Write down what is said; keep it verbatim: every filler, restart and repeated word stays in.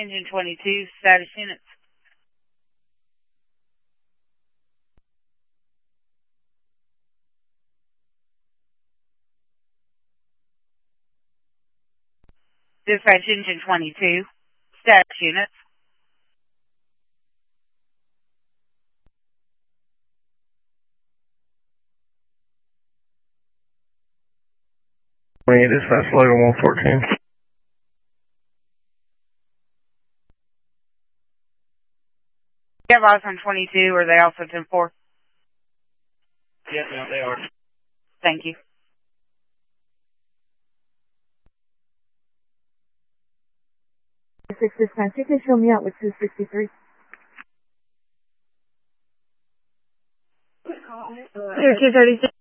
Engine twenty-two, status units. Dispatch Engine twenty-two, status units. twenty-eight, dispatch Logan one fourteen. You have eyes on twenty-two, are they also ten four? Yes, ma'am, they are. Thank you. six dispatch, you can show me out with two sixty-three. Here, two thirty-six.